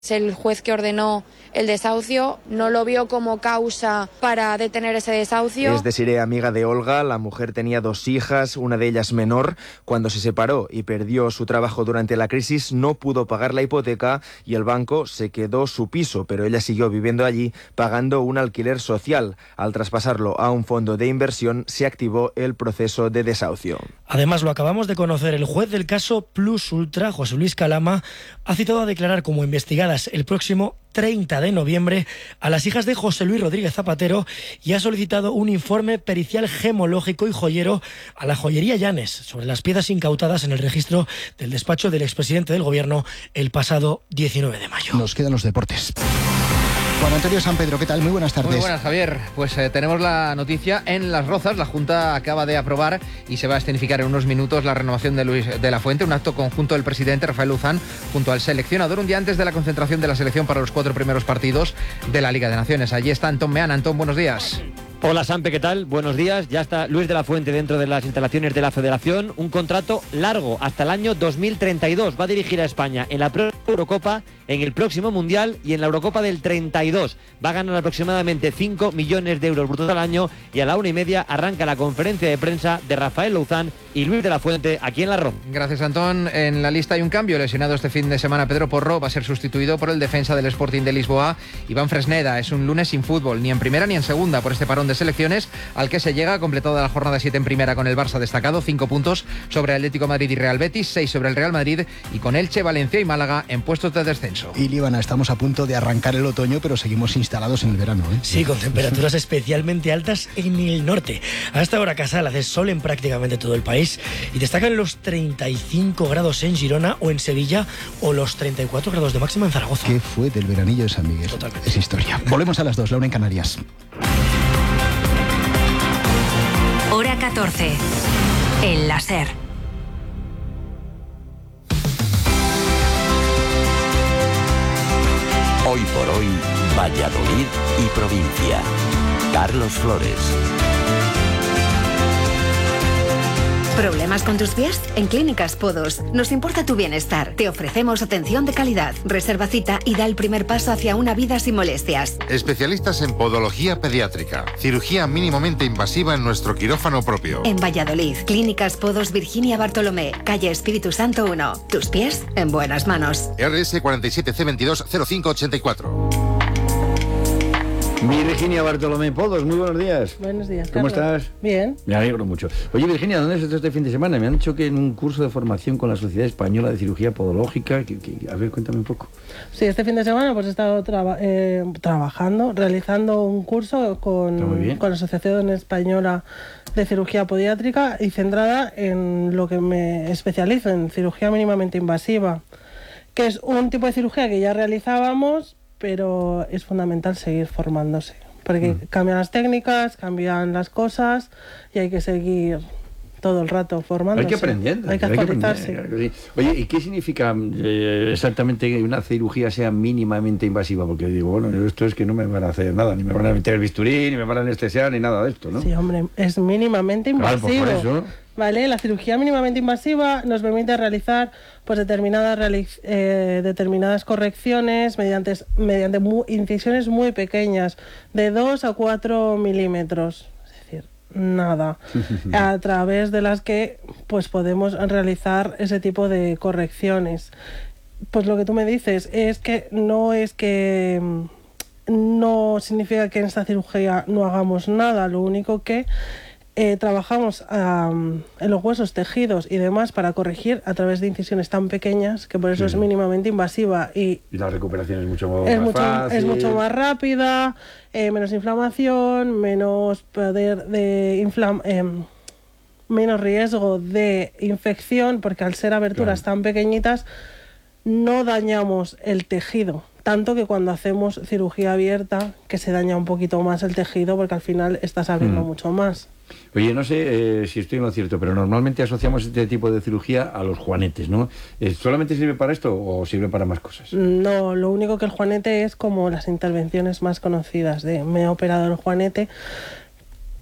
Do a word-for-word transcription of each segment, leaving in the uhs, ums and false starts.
El juez que ordenó el desahucio no lo vio como causa para detener ese desahucio. Es Desiree, amiga de Olga. La mujer tenía dos hijas, una de ellas menor. Cuando se separó y perdió su trabajo durante la crisis, no pudo pagar la hipoteca y el banco se quedó su piso, pero ella siguió viviendo allí pagando un alquiler social. Al traspasarlo a un fondo de inversión, se activó el proceso de desahucio. Además, lo acabamos de conocer, el juez del caso Plus Ultra, José Luis Calama, ha citado a declarar como investigadas el próximo treinta de noviembre a las hijas de José Luis Rodríguez Zapatero y ha solicitado un informe pericial gemológico y joyero a la joyería Llanes sobre las piezas incautadas en el registro del despacho del expresidente del Gobierno el pasado diecinueve de mayo. Nos quedan los deportes. Juan Antonio San Pedro, ¿qué tal? Muy buenas tardes. Muy buenas, Javier. Pues eh, tenemos la noticia en Las Rozas. La Junta acaba de aprobar y se va a escenificar en unos minutos la renovación de Luis de la Fuente, un acto conjunto del presidente Rafael Luzán junto al seleccionador un día antes de la concentración de la selección para los cuatro primeros partidos de la Liga de Naciones. Allí está Antón Meana. Antón, buenos días. Hola Sampe, ¿qué tal? Buenos días. Ya está Luis de la Fuente dentro de las instalaciones de la Federación. Un contrato largo hasta el año dos mil treinta y dos. Va a dirigir a España en la Eurocopa, en el próximo Mundial y en la Eurocopa del treinta y dos. Va a ganar aproximadamente cinco millones de euros brutos al año y a la una y media arranca la conferencia de prensa de Rafael Luzán y Luis de la Fuente aquí en La Ron. Gracias, Antón. En la lista hay un cambio. Lesionado este fin de semana Pedro Porro va a ser sustituido por el defensa del Sporting de Lisboa, Iván Fresneda. Es un lunes sin fútbol, ni en primera ni en segunda, por este parón de selecciones al que se llega, completada la jornada siete en primera con el Barça destacado, cinco puntos sobre Atlético Madrid y Real Betis, seis sobre el Real Madrid y con Elche, Valencia y Málaga en puestos de descenso. Y Líbana, estamos a punto de arrancar el otoño, pero seguimos instalados en el verano, ¿eh? Sí, con temperaturas especialmente altas en el norte. A esta hora Casal hace sol en prácticamente todo el país y destacan los treinta y cinco grados en Girona o en Sevilla o los treinta y cuatro grados de máxima en Zaragoza. ¿Qué fue del veranillo de San Miguel? Totalmente. Es historia. Volvemos a las dos, la una en Canarias. Hora catorce. El láser. Hoy por hoy, Valladolid y provincia. Carlos Flores. ¿Problemas con tus pies? En Clínicas Podos nos importa tu bienestar. Te ofrecemos atención de calidad. Reserva cita y da el primer paso hacia una vida sin molestias. Especialistas en podología pediátrica. Cirugía mínimamente invasiva en nuestro quirófano propio. En Valladolid, Clínicas Podos Virginia Bartolomé, calle Espíritu Santo uno. Tus pies en buenas manos. R S cuarenta y siete C veintidós cero cinco ochenta y cuatro. Virginia Bartolomé Podos, muy buenos días. Buenos días, ¿Cómo Carlos? estás? Bien. Me alegro mucho. Oye, Virginia, ¿dónde estás este fin de semana? Me han dicho que en un curso de formación con la Sociedad Española de Cirugía Podológica. Que, que, a ver, cuéntame un poco. Sí, este fin de semana pues he estado traba eh, trabajando, realizando un curso con, con la Asociación Española de Cirugía Podiátrica y centrada en lo que me especializo, en cirugía mínimamente invasiva, que es un tipo de cirugía que ya realizábamos, pero es fundamental seguir formándose, porque mm. cambian las técnicas, cambian las cosas y hay que seguir todo el rato formándose. Hay que aprender. Hay que actualizarse. Claro que sí. Oye, ¿y qué significa eh, exactamente que una cirugía sea mínimamente invasiva? Porque digo, bueno, esto es que no me van a hacer nada, ni me van a meter el bisturí, ni me van a anestesiar, ni nada de esto, ¿no? Sí, hombre, es mínimamente invasivo. Claro, pues por eso. Vale, la cirugía mínimamente invasiva nos permite realizar pues determinadas realiz eh, determinadas correcciones mediante mediante mu incisiones muy pequeñas, de dos a cuatro milímetros, es decir, nada, a través de las que pues podemos realizar ese tipo de correcciones. Pues lo que tú me dices es que no es que no significa que en esta cirugía no hagamos nada, lo único que Eh, trabajamos um, en los huesos, tejidos y demás para corregir a través de incisiones tan pequeñas que por eso sí. es mínimamente invasiva y, y la recuperación es mucho es más mucho, fácil. Es mucho más rápida, eh, menos inflamación, menos poder de inflam eh, menos riesgo de infección, porque al ser aberturas claro. tan pequeñitas no dañamos el tejido. Tanto que cuando hacemos cirugía abierta, que se daña un poquito más el tejido, porque al final estás abriendo mm. mucho más. Oye, no sé eh, si estoy en lo cierto, pero normalmente asociamos este tipo de cirugía a los juanetes, ¿no? ¿Solamente sirve para esto o sirve para más cosas? No, lo único que el juanete es como las intervenciones más conocidas de me he operado el juanete.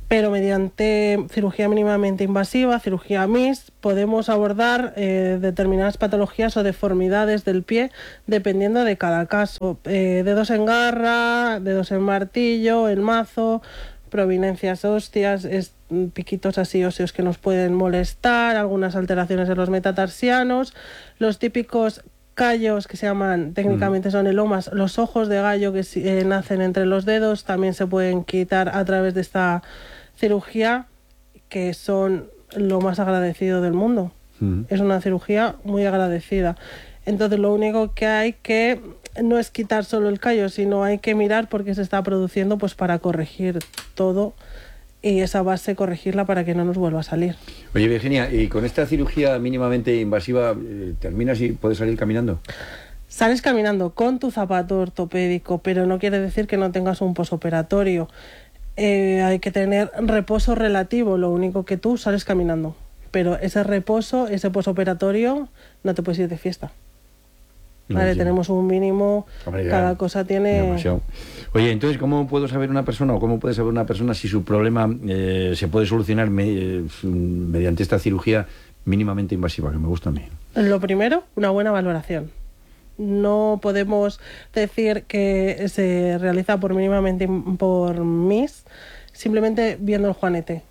pero mediante cirugía mínimamente invasiva, cirugía M I S, podemos abordar eh, determinadas patologías o deformidades del pie dependiendo de cada caso. Eh, dedos en garra, dedos en martillo, en mazo, provinencias óseas, es, piquitos así óseos que nos pueden molestar, algunas alteraciones en los metatarsianos, los típicos callos que se llaman, técnicamente son elomas, los ojos de gallo que eh, nacen entre los dedos también se pueden quitar a través de esta cirugía, que son lo más agradecido del mundo. Uh-huh. Es una cirugía muy agradecida. Entonces lo único que hay que no es quitar solo el callo, sino hay que mirar por qué se está produciendo, pues para corregir todo y esa base corregirla para que no nos vuelva a salir. Oye, Virginia, ¿y con esta cirugía mínimamente invasiva eh, terminas y puedes salir caminando? Sales caminando con tu zapato ortopédico, pero no quiere decir que no tengas un posoperatorio. Eh, hay que tener reposo relativo, lo único que tú sales caminando. Pero ese reposo, ese posoperatorio, no te puedes ir de fiesta. Vale, tenemos un mínimo, Hombre, cada cosa tiene... Demasiado. Oye, entonces, ¿cómo puedo saber una persona o cómo puede saber una persona si su problema eh, se puede solucionar me, eh, mediante esta cirugía mínimamente invasiva, que me gusta a mí? Lo primero, una buena valoración. No podemos decir que se realiza por mínimamente por M I S simplemente viendo el juanete,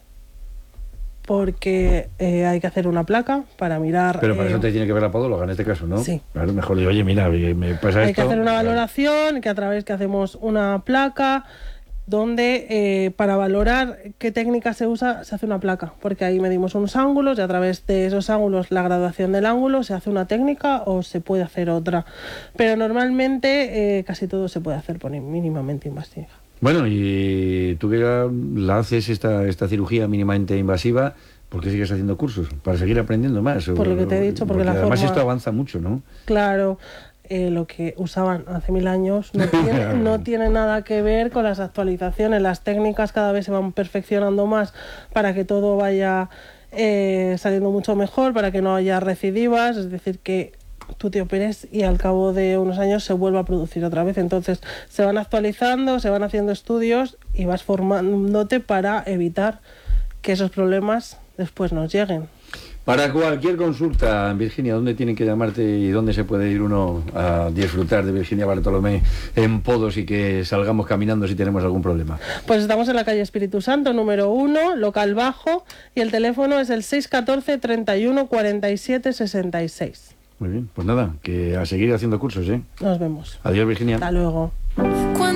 porque eh, hay que hacer una placa para mirar... Pero para eh, eso te tiene que ver la podóloga en este caso, ¿no? Sí. Claro, mejor digo, oye, mira, me pasa hay esto... Hay que hacer una claro. valoración, que a través que hacemos una placa, donde eh, para valorar qué técnica se usa, se hace una placa, porque ahí medimos unos ángulos y a través de esos ángulos, la graduación del ángulo, se hace una técnica o se puede hacer otra. Pero normalmente eh, casi todo se puede hacer por mínimamente invasiva. Bueno, y tú que la, la haces esta, esta cirugía mínimamente invasiva, ¿por qué sigues haciendo cursos? ¿Para seguir aprendiendo más? Por lo que te he dicho, porque, porque la además forma... esto avanza mucho, ¿no? Claro. Eh, lo que usaban hace mil años no tiene, no tiene nada que ver con las actualizaciones. Las técnicas cada vez se van perfeccionando más para que todo vaya eh, saliendo mucho mejor, para que no haya recidivas, es decir, que tú te operes y al cabo de unos años se vuelva a producir otra vez. Entonces se van actualizando, se van haciendo estudios y vas formándote para evitar que esos problemas después nos lleguen. Para cualquier consulta, Virginia, ¿dónde tienen que llamarte y dónde se puede ir uno a disfrutar de Virginia Bartolomé en Podos y que salgamos caminando si tenemos algún problema? Pues estamos en la calle Espíritu Santo, número uno, local bajo, y el teléfono es el seis uno cuatro, treinta y uno, cuarenta y siete, sesenta y seis. Muy bien, pues nada, que a seguir haciendo cursos, ¿eh? Nos vemos. Adiós, Virginia. Hasta luego.